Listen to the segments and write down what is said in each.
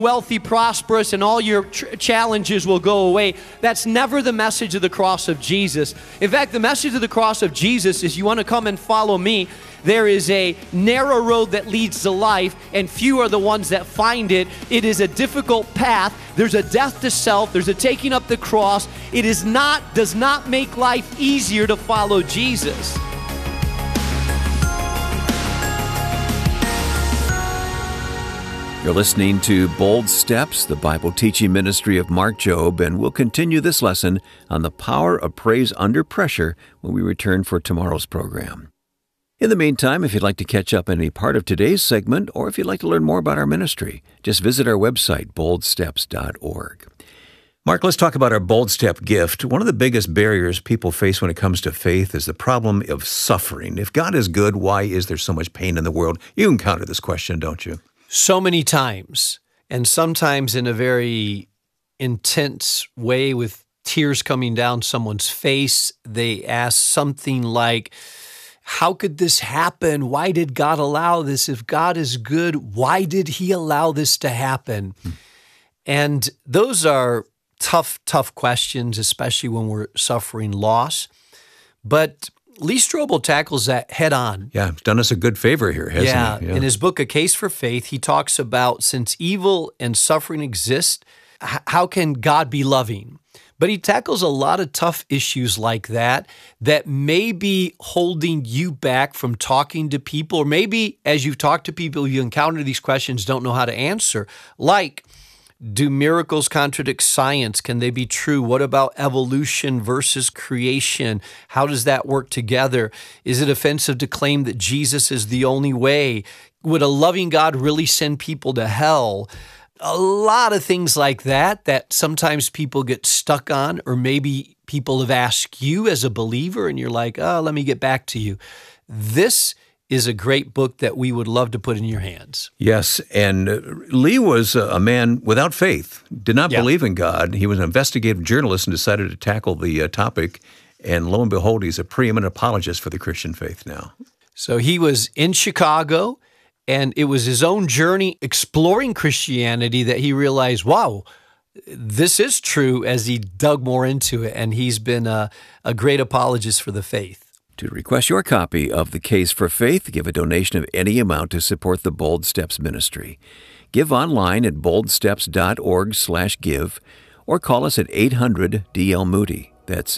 wealthy, prosperous, and all your challenges will go away. That's never the message of the cross of Jesus. In fact, the message of the cross of Jesus is, you want to come and follow me, there is a narrow road that leads to life, and few are the ones that find it. It is a difficult path. There's a death to self. There's a taking up the cross. It does not make life easier to follow Jesus. You're listening to Bold Steps, the Bible teaching ministry of Mark Jobe, and we'll continue this lesson on the power of praise under pressure when we return for tomorrow's program. In the meantime, if you'd like to catch up on any part of today's segment, or if you'd like to learn more about our ministry, just visit our website, boldsteps.org. Mark, let's talk about our Bold Step gift. One of the biggest barriers people face when it comes to faith is the problem of suffering. If God is good, why is there so much pain in the world? You encounter this question, don't you? So many times, and sometimes in a very intense way with tears coming down someone's face. They ask something like, how could this happen? Why did God allow this? If God is good, why did He allow this to happen? And those are tough questions, especially when we're suffering loss. But Lee Strobel tackles that head on. Yeah, done us a good favor here, hasn't he? Yeah. In his book, A Case for Faith, he talks about, since evil and suffering exist, how can God be loving? But he tackles a lot of tough issues like that may be holding you back from talking to people, or maybe as you've talked to people, you encounter these questions, don't know how to answer. Like, do miracles contradict science? Can they be true? What about evolution versus creation? How does that work together? Is it offensive to claim that Jesus is the only way? Would a loving God really send people to hell? A lot of things like that sometimes people get stuck on, or maybe people have asked you as a believer and you're like, oh, let me get back to you. This is a great book that we would love to put in your hands. Yes, and Lee was a man without faith, did not believe in God. He was an investigative journalist and decided to tackle the topic, and lo and behold, he's a preeminent apologist for the Christian faith now. So he was in Chicago, and it was his own journey exploring Christianity that he realized, wow, this is true, as he dug more into it, and he's been a great apologist for the faith. To request your copy of The Case for Faith, give a donation of any amount to support the Bold Steps ministry. Give online at boldsteps.org/give, or call us at 800-DL-MOODY. That's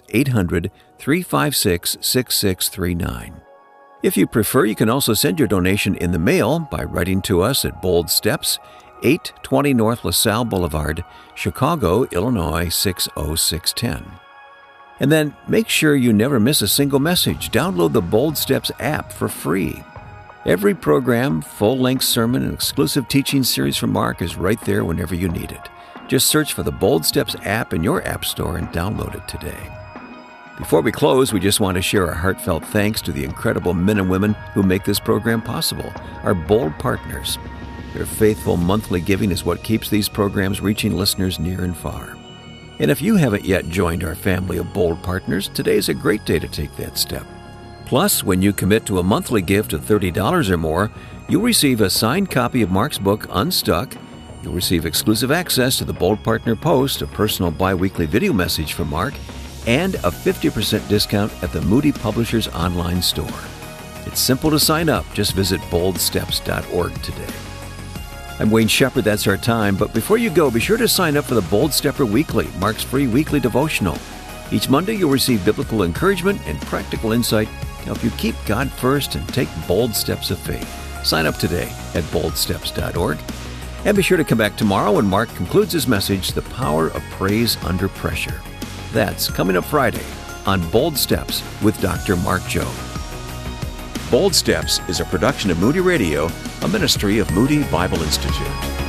800-356-6639. If you prefer, you can also send your donation in the mail by writing to us at Bold Steps, 820 North LaSalle Boulevard, Chicago, Illinois, 60610. And then make sure you never miss a single message. Download the Bold Steps app for free. Every program, full-length sermon, and exclusive teaching series from Mark is right there whenever you need it. Just search for the Bold Steps app in your app store and download it today. Before we close, we just want to share our heartfelt thanks to the incredible men and women who make this program possible, our Bold partners. Their faithful monthly giving is what keeps these programs reaching listeners near and far. And if you haven't yet joined our family of Bold partners, today is a great day to take that step. Plus, when you commit to a monthly gift of $30 or more, you'll receive a signed copy of Mark's book, Unstuck. You'll receive exclusive access to the Bold Partner Post, a personal bi-weekly video message from Mark, and a 50% discount at the Moody Publishers online store. It's simple to sign up. Just visit boldsteps.org today. I'm Wayne Shepherd. That's our time. But before you go, be sure to sign up for the Bold Stepper Weekly, Mark's free weekly devotional. Each Monday, you'll receive biblical encouragement and practical insight to help you keep God first and take bold steps of faith. Sign up today at boldsteps.org. And be sure to come back tomorrow when Mark concludes his message, The Power of Praise Under Pressure. That's coming up Friday on Bold Steps with Dr. Mark Jobe. Bold Steps is a production of Moody Radio, a ministry of Moody Bible Institute.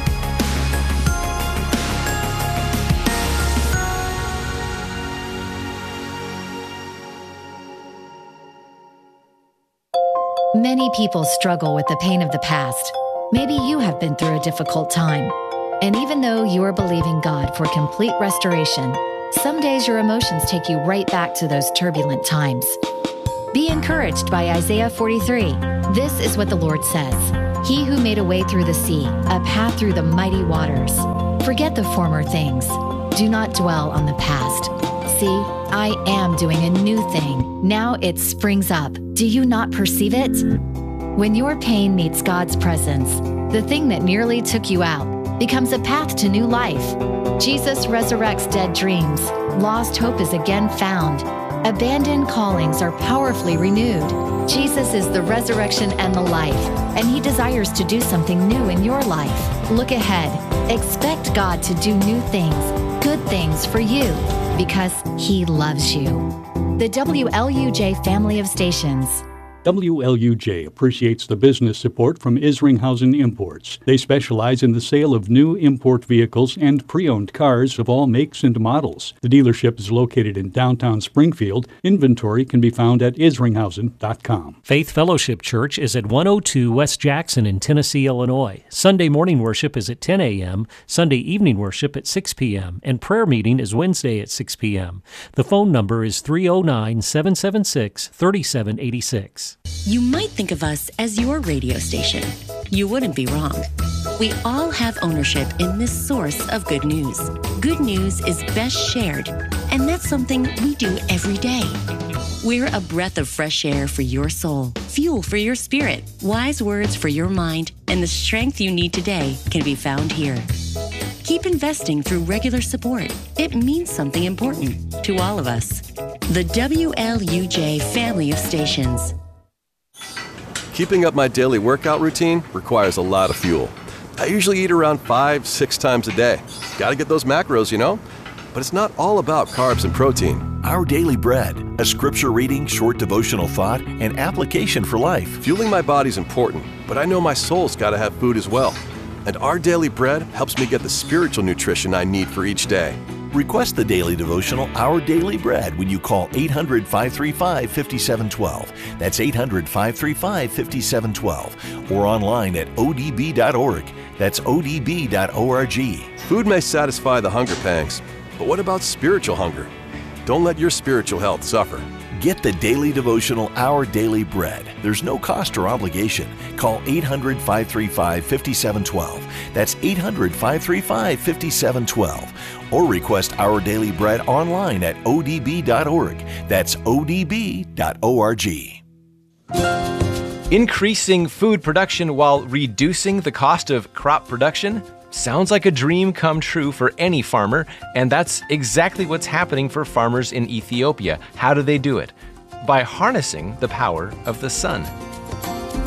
Many people struggle with the pain of the past. Maybe you have been through a difficult time. And even though you are believing God for complete restoration, some days your emotions take you right back to those turbulent times. Be encouraged by Isaiah 43. This is what the Lord says. He who made a way through the sea, a path through the mighty waters. Forget the former things. Do not dwell on the past. See, I am doing a new thing. Now it springs up. Do you not perceive it? When your pain meets God's presence, the thing that nearly took you out becomes a path to new life. Jesus resurrects dead dreams. Lost hope is again found. Abandoned callings are powerfully renewed. Jesus is the resurrection and the life, and He desires to do something new in your life. Look ahead. Expect God to do new things, good things for you, because He loves you. The WLUJ family of stations. WLUJ appreciates the business support from Isringhausen Imports. They specialize in the sale of new import vehicles and pre-owned cars of all makes and models. The dealership is located in downtown Springfield. Inventory can be found at isringhausen.com. Faith Fellowship Church is at 102 West Jackson in Tennessee, Illinois. Sunday morning worship is at 10 a.m., Sunday evening worship at 6 p.m., and prayer meeting is Wednesday at 6 p.m. The phone number is 309-776-3786. You might think of us as your radio station. You wouldn't be wrong. We all have ownership in this source of good news. Good news is best shared, and that's something we do every day. We're a breath of fresh air for your soul, fuel for your spirit, wise words for your mind, and the strength you need today can be found here. Keep investing through regular support. It means something important to all of us. The WLUJ family of stations. Keeping up my daily workout routine requires a lot of fuel. I usually eat around 5-6 times a day. Gotta get those macros, you know? But it's not all about carbs and protein. Our Daily Bread, a scripture reading, short devotional thought, and application for life. Fueling my body's important, but I know my soul's gotta have food as well. And Our Daily Bread helps me get the spiritual nutrition I need for each day. Request the daily devotional, Our Daily Bread, when you call 800-535-5712. That's 800-535-5712. Or online at odb.org. That's odb.org. Food may satisfy the hunger pangs, but what about spiritual hunger? Don't let your spiritual health suffer. Get the daily devotional, Our Daily Bread. There's no cost or obligation. Call 800-535-5712. That's 800-535-5712. Or request Our Daily Bread online at odb.org. That's odb.org. Increasing food production while reducing the cost of crop production sounds like a dream come true for any farmer, and that's exactly what's happening for farmers in Ethiopia. How do they do it? By harnessing the power of the sun.